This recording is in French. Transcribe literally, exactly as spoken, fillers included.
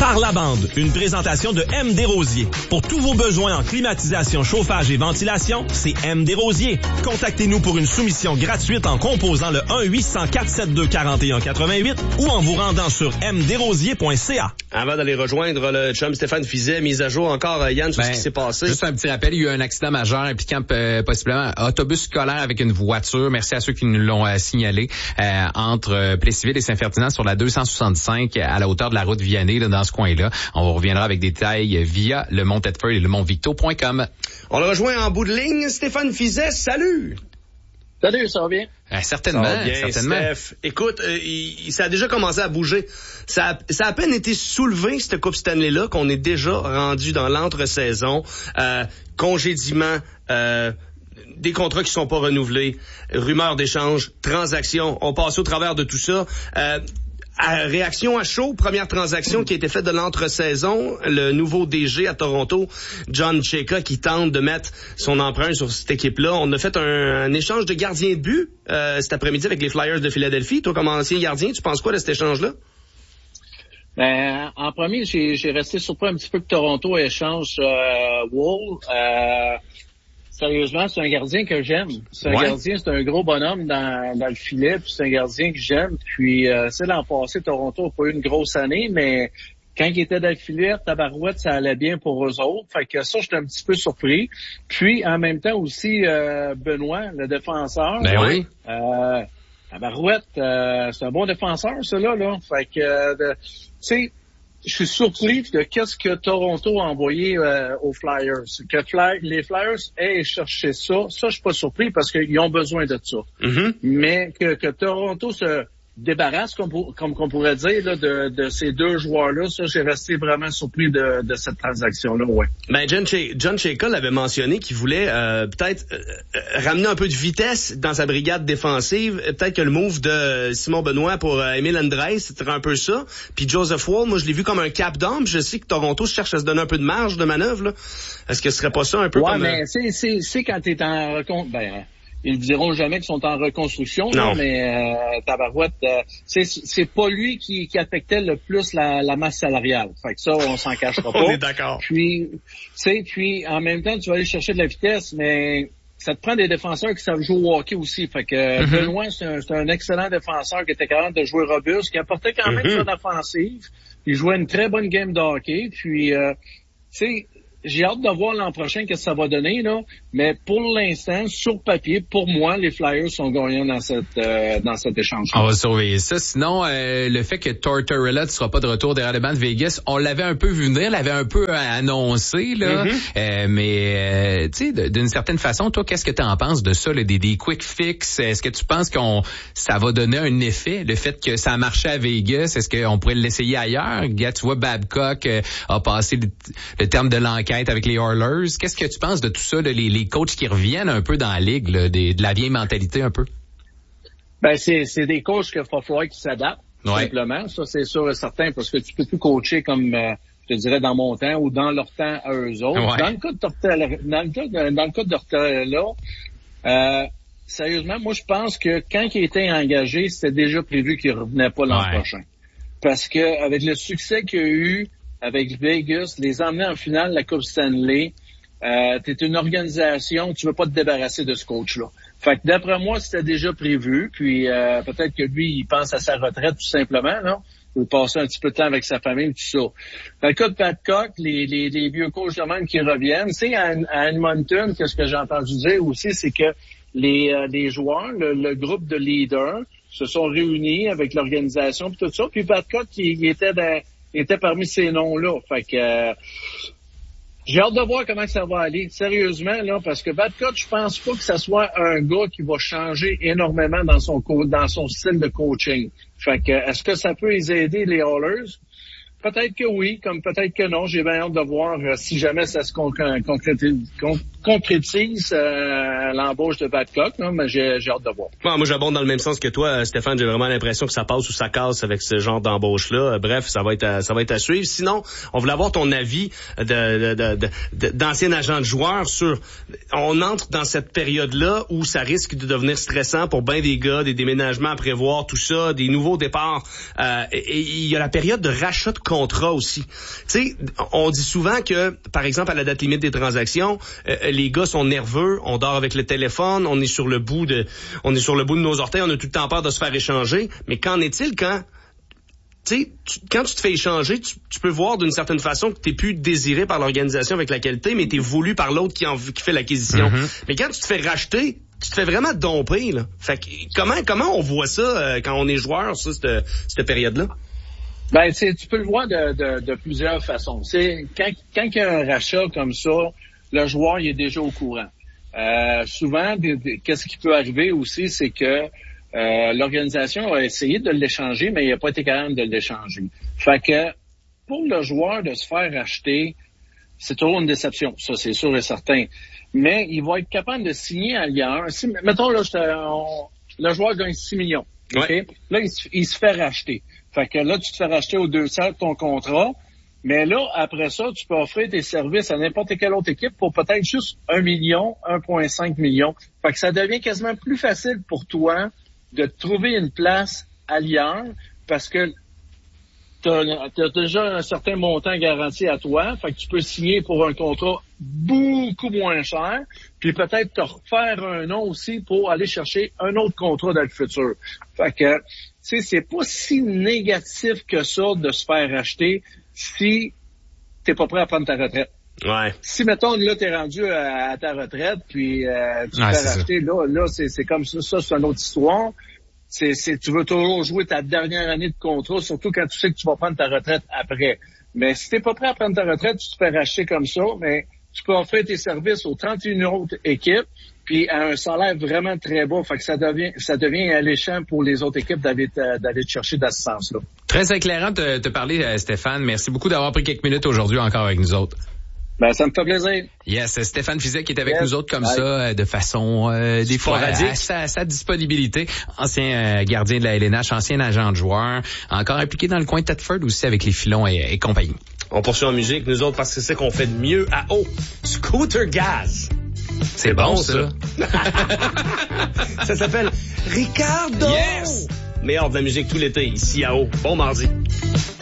Par la bande, une présentation de M. Desrosiers. Pour tous vos besoins en climatisation, chauffage et ventilation, c'est M. Desrosiers. Contactez-nous pour une soumission gratuite en composant le un huit cent quatre cent soixante-douze quarante et un quatre-vingt-huit ou en vous rendant sur m desrosiers point c a. Avant d'aller rejoindre le chum Stéphane Fiset, mise à jour encore, Yann, sur ben, ce qui s'est passé. Juste un petit rappel, il y a eu un accident majeur impliquant euh, possiblement un autobus scolaire avec une voiture. Merci à ceux qui nous l'ont euh, signalé euh, entre euh, Plessisville et Saint-Ferdinand sur la deux cent soixante-cinq à la hauteur de la route Vianney, là, dans ce coin-là. On reviendra avec des détails via le Mont Tedford et le Mont Victo point com. On le rejoint en bout de ligne, Stéphane Fiset, salut! Salut, ça va bien? Euh, certainement, ça va bien, certainement. Steph. Écoute, euh, il, ça a déjà commencé à bouger. Ça a, ça a à peine été soulevé, cette Coupe Stanley-là, qu'on est déjà rendu dans l'entre-saison. Euh, congédiement, euh, des contrats qui sont pas renouvelés, rumeurs d'échange, transactions. On passe au travers de tout ça. Euh, À réaction à chaud, première transaction qui a été faite de l'entre-saison, le nouveau D G à Toronto, John Chayka, qui tente de mettre son empreinte sur cette équipe-là. On a fait un, un échange de gardiens de but euh, cet après-midi avec les Flyers de Philadelphie. Toi, comme ancien gardien, tu penses quoi de cet échange-là? Ben, en premier, j'ai, j'ai resté surpris un petit peu que Toronto échange euh, Woll. Euh, Sérieusement, c'est un gardien que j'aime. C'est un ouais. gardien, c'est un gros bonhomme dans, dans le filet, puis c'est un gardien que j'aime. Puis, euh, c'est l'an passé, Toronto n'a pas eu une grosse année, mais quand il était dans le filet, tabarouette, ça allait bien pour eux autres. Fait que ça, j'étais un petit peu surpris. Puis, en même temps aussi, euh, Benoît, le défenseur. Ben oui. Euh, tabarouette, euh, c'est un bon défenseur, celui-là, là. Fait que, euh, tu sais, je suis surpris de qu'est-ce que Toronto a envoyé euh, aux Flyers. Que Fly, les Flyers aient cherché ça, ça je suis pas surpris parce qu'ils ont besoin de ça. Mm-hmm. Mais que, que Toronto se débarrasse, comme, comme qu'on pourrait dire, là, de, de ces deux joueurs-là, ça j'ai resté vraiment surpris de, de cette transaction-là, ouais. Ben John Ch- John Chayka l'avait mentionné qu'il voulait euh, peut-être euh, ramener un peu de vitesse dans sa brigade défensive. Peut-être que le move de Simon Benoît pour euh, Émile Andrade, c'était un peu ça. Puis Joseph Woll, moi je l'ai vu comme un cap d'âme. Je sais que Toronto cherche à se donner un peu de marge de manœuvre, là. Est-ce que ce serait pas ça un peu ouais, comme... Ouais, mais euh... c'est, c'est, c'est quand t'es en recompte... Ben, ils ne diront jamais qu'ils sont en reconstruction, non. Là, mais euh, tabarouette, euh, c'est c'est pas lui qui, qui affectait le plus la, la masse salariale. Fait que ça, on s'en cachera pas. On est d'accord. Puis, tu sais, puis en même temps, tu vas aller chercher de la vitesse, mais ça te prend des défenseurs qui savent jouer au hockey aussi. Fait que mm-hmm. Benoît, c'est un, c'est un excellent défenseur qui était capable de jouer robuste, qui apportait quand même mm-hmm. son offensive. Il jouait une très bonne game de hockey. Puis, euh, tu sais, j'ai hâte de voir l'an prochain qu'est-ce que ça va donner, là. Mais pour l'instant, sur papier, pour moi, les Flyers sont gagnants dans cette euh, dans cet échange. On va surveiller ça. Sinon, euh, le fait que Tortorella ne sera pas de retour derrière le banc de Vegas, on l'avait un peu vu venir, l'avait un peu annoncé, là. Mm-hmm. Euh, mais, euh, tu sais, d'une certaine façon, toi, qu'est-ce que tu en penses de ça, là, des, des quick fix? Est-ce que tu penses qu'on ça va donner un effet, le fait que ça a marché à Vegas? Est-ce qu'on pourrait l'essayer ailleurs? Gars, tu vois, Babcock euh, a passé le, le terme de l'enquête avec les Oilers. Qu'est-ce que tu penses de tout ça, de les, les coachs qui reviennent un peu dans la ligue, là, des, de la vieille mentalité un peu? Ben, c'est, c'est des coachs qu'il va falloir qu'ils s'adaptent, tout ouais. simplement. Ça, c'est sûr et certain, parce que tu peux plus coacher comme, euh, je te dirais, dans mon temps ou dans leur temps à eux autres. Ouais. Dans le cas de Tortorella, dans le cas de, dans le cas de Tortorella, euh, sérieusement, moi, je pense que quand il était engagé, c'était déjà prévu qu'il revenait pas l'an ouais. prochain. Parce que, avec le succès qu'il y a eu avec Vegas, les emmener en finale de la Coupe Stanley, euh, t'es une organisation, tu veux pas te débarrasser de ce coach-là. Fait que d'après moi, c'était déjà prévu, puis euh, peut-être que lui, il pense à sa retraite tout simplement, là. Il veut passer un petit peu de temps avec sa famille, tout ça. Dans le cas de Babcock, les, les, les vieux coachs de même qui reviennent, tu sais, à, à Edmonton, qu'est-ce que j'ai entendu dire aussi, c'est que les, euh, les joueurs, le, le groupe de leaders, se sont réunis avec l'organisation, puis tout ça, puis Babcock, il, il était dans Il était parmi ces noms-là. Fait que euh, j'ai hâte de voir comment ça va aller. Sérieusement, là, parce que Babcock, je pense pas que ça soit un gars qui va changer énormément dans son co- dans son style de coaching. Fait que est-ce que ça peut les aider, les Oilers? Peut-être que oui, comme peut-être que non. J'ai bien hâte de voir euh, si jamais ça se concré- concrétise, con- concrétise euh, l'embauche de Babcock, là, mais j'ai, j'ai hâte de voir. Bon, moi, j'abonde dans le même sens que toi, Stéphane. J'ai vraiment l'impression que ça passe ou ça casse avec ce genre d'embauche-là. Bref, ça va être à, ça va être à suivre. Sinon, on voulait avoir ton avis de, de, de, de, de d'ancien agent de joueur sur... On entre dans cette période-là où ça risque de devenir stressant pour bien des gars, des déménagements à prévoir, tout ça, des nouveaux départs. Euh, et il y a la période de rachat de contrat aussi. Tu sais, on dit souvent que, par exemple, à la date limite des transactions, euh, les gars sont nerveux, on dort avec le téléphone, on est sur le bout de, on est sur le bout de nos orteils, on a tout le temps peur de se faire échanger. Mais qu'en est-il quand, tu sais, quand tu te fais échanger, tu, tu peux voir d'une certaine façon que t'es plus désiré par l'organisation avec laquelle t'es, mais t'es voulu par l'autre qui, en, qui fait l'acquisition. Mm-hmm. Mais quand tu te fais racheter, tu te fais vraiment domper, là. Fait que, comment, comment on voit ça euh, quand on est joueur, ça, cette, cette période-là? Ben, tu tu peux le voir de, de, de plusieurs façons. C'est quand, quand il y a un rachat comme ça, le joueur il est déjà au courant. Euh, souvent, des, des, qu'est-ce qui peut arriver aussi, c'est que euh, l'organisation a essayé de l'échanger, mais il n'a pas été capable de l'échanger. Fait que pour le joueur de se faire acheter, c'est toujours une déception, ça c'est sûr et certain. Mais il va être capable de signer ailleurs. Si, mettons, là, on, le joueur gagne six millions. Okay? Ouais. Là, il se, il se fait racheter. Fait que là, tu te fais racheter aux deux tiers de ton contrat. Mais là, après ça, tu peux offrir tes services à n'importe quelle autre équipe pour peut-être juste un million, un virgule cinq million. Fait que ça devient quasiment plus facile pour toi de trouver une place ailleurs parce que t'as, t'as déjà un certain montant garanti à toi. Fait que tu peux signer pour un contrat beaucoup moins cher, puis peut-être te refaire un nom aussi pour aller chercher un autre contrat dans le futur. Fait que, tu sais, c'est pas si négatif que ça de se faire racheter si t'es pas prêt à prendre ta retraite. Ouais. Si, mettons, là, t'es rendu à, à ta retraite, puis euh, tu te ouais, fais racheter, ça. là, là, c'est, c'est comme ça, ça, c'est une autre histoire. C'est, c'est, tu veux toujours jouer ta dernière année de contrat, surtout quand tu sais que tu vas prendre ta retraite après. Mais si t'es pas prêt à prendre ta retraite, tu te fais racheter comme ça, mais tu peux offrir tes services aux trente et une autres équipes, puis à un salaire vraiment très bas. Fait que ça devient, ça devient alléchant pour les autres équipes d'aller, d'aller te chercher dans ce sens-là. Très éclairant de te parler, Stéphane. Merci beaucoup d'avoir pris quelques minutes aujourd'hui encore avec nous autres. Ben, ça me fait plaisir. Yes, Stéphane Fiset qui est avec yes. nous autres comme Bye. ça, de façon, euh, des fois, à sa, à sa disponibilité. Ancien euh, gardien de la L N H, ancien agent de joueur, encore impliqué dans le coin de Thetford aussi avec les filons et, et compagnie. On poursuit en musique, nous autres, parce que c'est ce qu'on fait de mieux à eau. Scooter Gaz. C'est, c'est bon, bon, ça. Ça s'appelle Ricardo. Yes! Meilleur de la musique tout l'été, ici à eau. Bon mardi.